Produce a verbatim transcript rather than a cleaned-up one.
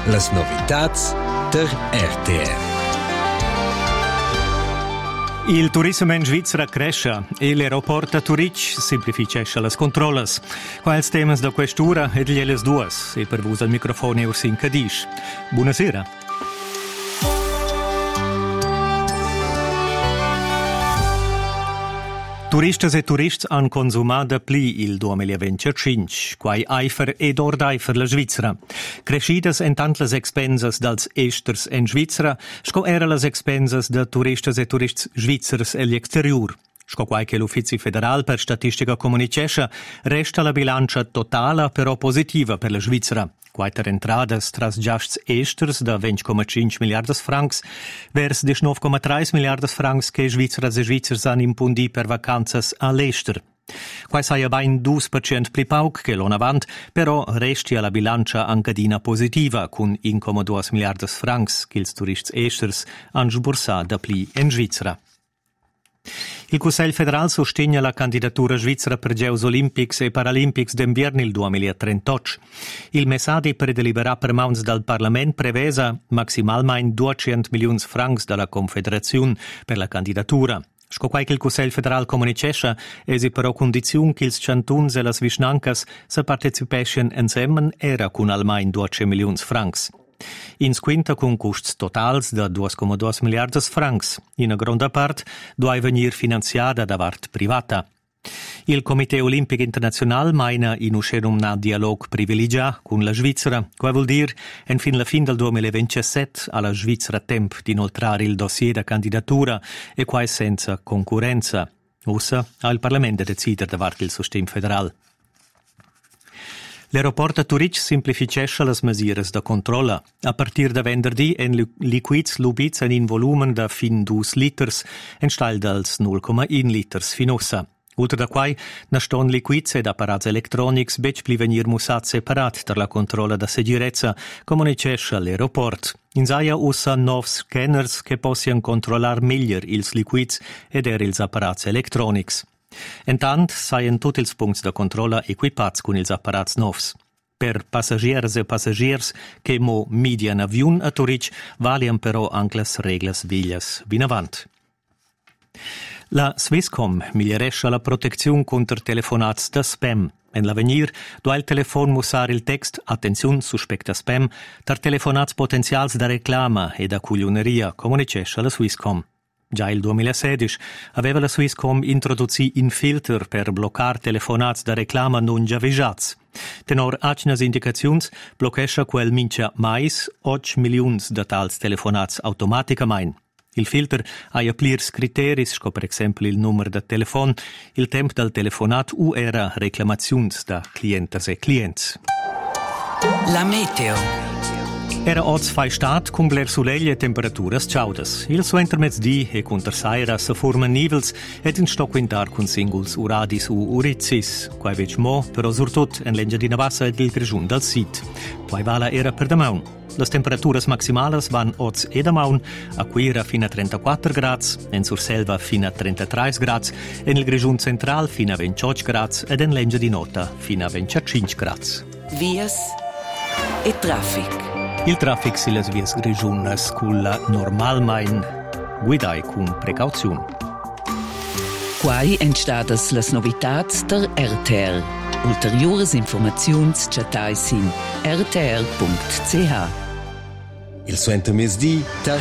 las novitats der R T R. Il turismo in Svizzera cresce e l'aeroporto a Zurich semplificisce le controlle. Quali temi da quest'ora e delle due e per voi al microfono Ursin Cadish. Buonasera. Turistas e turists han consumato pli il duemilaventicinque, quai eifer ed ordeifer la Svizzera. Crescidas en tant les expenses dels esters en Svizzera, sco era les expenses de turistas e turists svizzers e l'exterior. Sco quai che l'Ufficio Federal per Statistica comunicesce, resta la bilancia totala però positiva per la Svizzera. Quaiter entradas tras giasts esters da venti virgola cinque miliardas francs vers diciannove virgola tre miliardas francs che Svizzeras e Svizzers han impundi per vacanzas all'ester. Quai saia bain due per cento pli pauc che l'on avant, però resti alla bilancia ancadina positiva, con uno virgola due miliardas francs che ils turists esters han sbursà da pli en Svizzera. Il Consiglio federale sostegna la candidatura svizzera per Giochi Olimpics e Paralimpics d'inverno il duemilatrentotto. Il messaggio per deliberare per mauns dal Parlamento prevesa maximalmente duecento milioni di francs dalla Confederazione per la candidatura. Sco quai che il Consiglio federale comunicesce, esi però condizione che ils cantuns e las vischnancas se partecipescen insieme era con almeno duecento milioni di francs. In squinta con costs totals de due virgola due miliardas francs, in a gronda part doi venir finanziada da part privata. Il Comité Olimpico Internazionale maina in uscire un dialogo privilegiato con la Svizzera, qua vuol dire en fin la fin del duemilaventisette alla Svizzera tempo di inoltrare il dossier da candidatura e qua senza concorrenza. Ussa ha il Parlamento decidere davart il sostegno federale. L'aeroporto a Zurich simplificisce le misure de controllo. A partir da venerdì en liquids lubits in volumen da fin due liters en stal dels null virgola uno liters finossa. Oltre da quai, naston liquids ed apparats electronics bec pli venir musat separat per la controlla da sicurezza, comunicesce l'aeroport. In saia ussa nov scanners che possian controllar meglier ils liquids ed er ils apparats electronics. Entant saien tutti ils punts de controlla equipats con ils apparats novs. Per passagiers e passagiers che mo median avion a Zurich valian però anche les reglas viglias vinavant. La Swisscom miglioresce la protezione contro telefonats da spam. En l'avenir, do il telefon musar il text «Attenzione, suspecta spam» tar telefonats potenzials da reclama e da cuglioneria, comunicesce la Swisscom. Già il duemilasedici aveva la Swisscom introduzzi in filter per bloccar telefonats da reclama non giavejats. Tenor acnas indicaziuns bloquescia quel mincia mais otto milions de tals telefonats automaticamain. Il filter ha plirs criteris, sco per exempel il numero de telefon, il temp del telefonat u era reclamaziuns da clientes e clients. La meteo. Era oz fai stat cum bler suleglie temperaturas ciaudas. Il suo intermezdi e conter saira se forman nivels ed in sto quintar con singuls uradis u urizis, quai vec mo, però surtut en lengia di navassa ed il grigiun dal sit. Quai vala era per damaun. Las temperaturas maximales van oz e damaun, a Quira fino a trentaquattro grads, en Surselva fino a trentatré grads, en il grigiun central fino a ventotto grads ed en lengia di nota fino a venticinque grads. Vias e traffic. Il traffic si las vias grigiunas culla normalmain guidai cum precauziun. Quai entstadas las novitats der R T R. Ulteriores informaziuns chatai sin r t r punct c h. Il suo intermezdi